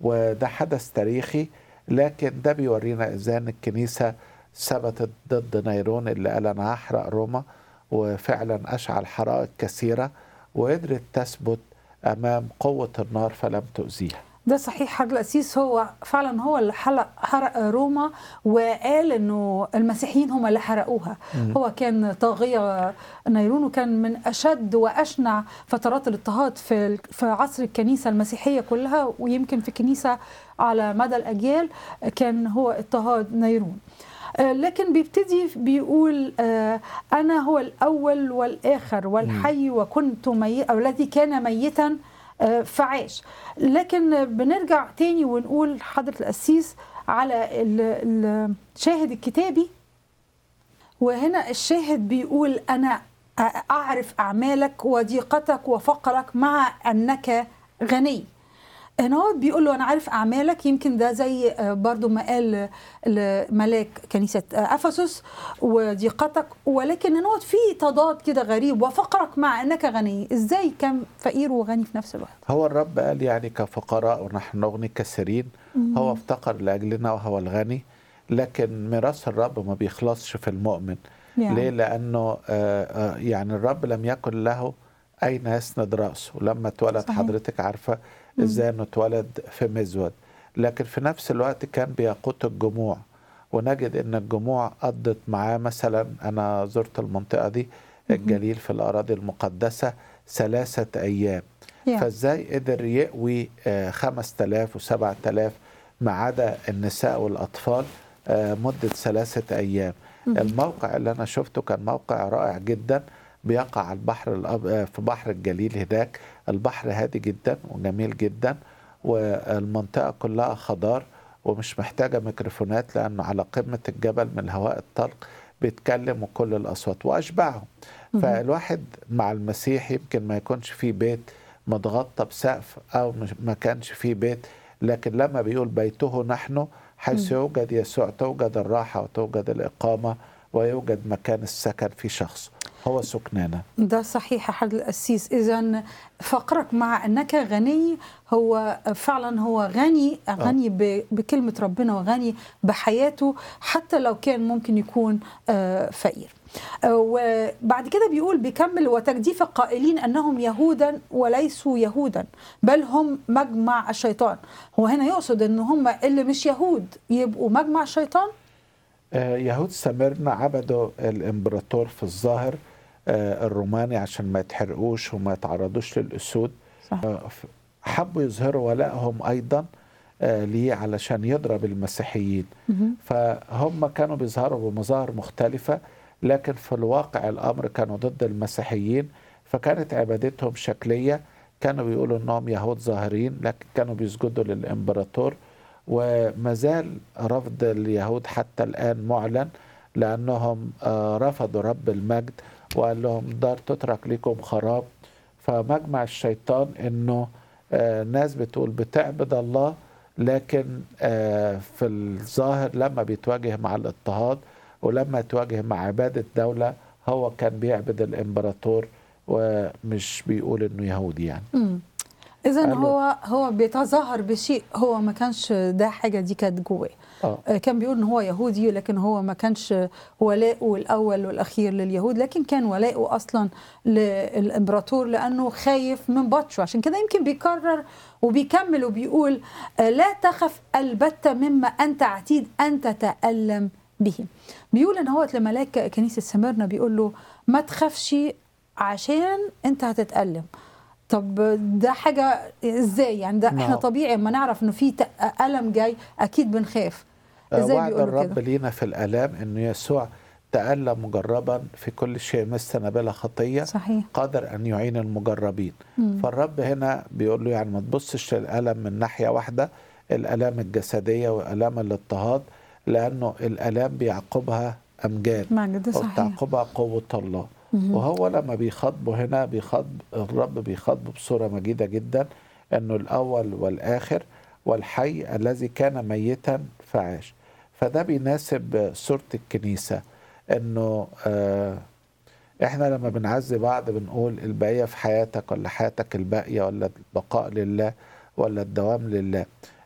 وده حدث تاريخي، لكن ده بيورينا ازاي ان الكنيسة ثبتت ضد نيرون اللي قال انا هحرق روما، وفعلا اشعل حرائق كثيرة وقدرت تثبت امام قوة النار فلم تؤذيها. ده صحيح حضرة القسيس، هو فعلا هو اللي حرق روما، وقال انه المسيحيين هم اللي حرقوها. هو كان طاغية نيرون، وكان من اشد واشنع فترات الاضطهاد في عصر الكنيسة المسيحية كلها، ويمكن في الكنيسة على مدى الاجيال كان هو اضطهاد نيرون. لكن بيبتدي بيقول أنا هو الأول والآخر والحي وكنت ميتا، أو الذي كان ميتا فعاش. لكن بنرجع تاني ونقول حضرة القسيس على الشاهد الكتابي، وهنا الشاهد بيقول أنا أعرف أعمالك وضيقتك وفقرك مع أنك غني. هنا هو بيقول له أنا عارف أعمالك، يمكن ده زي برضو ما قال ملاك كنيسة أفسس وضيقتك، ولكن هنا في تضاد كده غريب، وفقرك مع أنك غني. إزاي كان فقير وغني في نفس الوقت؟ هو الرب قال يعني كفقراء ونحن نغني كثيرين. هو افتقر لأجلنا وهو الغني، لكن ميراث الرب ما بيخلصش في المؤمن. ليه؟ لأنه يعني الرب لم يكن له أين يسند رأسه. لما اتولد صحيح. حضرتك عارفة إزاي أنه اتولد في مزود، لكن في نفس الوقت كان بيقوت الجموع، ونجد أن الجموع قضت معاه. مثلا أنا زرت المنطقة دي الجليل في الأراضي المقدسة 3 أيام، فازاي قدر يقوي 5000 و7000 ما عدا النساء والأطفال مدة 3 أيام. الموقع اللي أنا شفته كان موقع رائع جدا، بيقع على البحر في بحر الجليل هناك. البحر هادي جدا وجميل جدا، والمنطقة كلها خضار ومش محتاجة ميكروفونات، لأنه على قمة الجبل من الهواء الطلق بيتكلم وكل الأصوات وأشبعهم. فالواحد مع المسيح يمكن ما يكونش فيه بيت متغطى بسقف أو ما كانش فيه بيت، لكن لما بيقول بيته نحن، حيث يوجد يسوع توجد الراحة وتوجد الإقامة ويوجد مكان السكن في شخص هو سكنانا. ده صحيح يا حضرة القسيس. إذن فقرك مع أنك غني، هو فعلا هو غني بكلمة ربنا، وغني بحياته حتى لو كان ممكن يكون فقير. وبعد كده بيقول بيكمل وتجديف القائلين أنهم يهودا وليسوا يهودا بل هم مجمع الشيطان. هو هنا يقصد أن هم اللي مش يهود يبقوا مجمع الشيطان؟ يهود سمرنا عبدوا الإمبراطور في الظاهر الروماني عشان ما يتحرقوش وما يتعرضوش للأسود. صح. حبوا يظهروا ولائهم أيضا ليه علشان يضرب المسيحيين. فهم كانوا بيظهروا بمظاهر مختلفة، لكن في الواقع الأمر كانوا ضد المسيحيين، فكانت عبادتهم شكلية. كانوا بيقولوا أنهم يهود ظاهرين، لكن كانوا بيسجدوا للإمبراطور. ومازال رفض اليهود حتى الآن معلن، لأنهم رفضوا رب المجد وقال لهم دار تترك لكم خراب. فمجمع الشيطان أنه ناس بتقول بتعبد الله، لكن في الظاهر لما بيتواجه مع الاضطهاد ولما يتواجه مع عبادة دولة هو كان بيعبد الإمبراطور ومش بيقول إنه يهودي يعني. إذن هو بيتظاهر بشيء هو ما كانش ده حاجة دي كانت جواه. كان بيقول إن هو يهودي، لكن هو ما كانش ولاؤه الأول والأخير لليهود، لكن كان ولاؤه أصلا للإمبراطور لأنه خايف من بطشه. عشان كده يمكن بيكرر وبيكمل وبيقول لا تخف البتة مما أنت عتيد أن تتألم به. بيقول إن هو لملاك كنيسة سميرنا بيقول له ما تخافش عشان أنت هتتألم. طب ده حاجة ازاي يعني؟ ده احنا طبيعي اما نعرف انه في ألم جاي اكيد بنخاف. ازاي وعد بيقولوا الرب كده؟ لينا في الآلام انه يسوع تألم مجربا في كل شيء مسنا بلا خطية. صحيح. قادر ان يعين المجربين. فالرب هنا بيقول له يعني ما تبصش للألم من ناحية واحدة، الآلام الجسدية وآلام الاضطهاد، لأنه الآلام بيعقبها أمجاد وبتعقبها قوة الله. وهو لما بيخاطبه هنا الرب بيخاطبه بصورة مجيدة جدا، انه الأول والآخر والحي الذي كان ميتا فعاش. فده بيناسب صورة الكنيسة، انه احنا لما بنعزي بعض بنقول البقية في حياتك، ولا حياتك الباقية، ولا البقاء لله، ولا الدوام لله.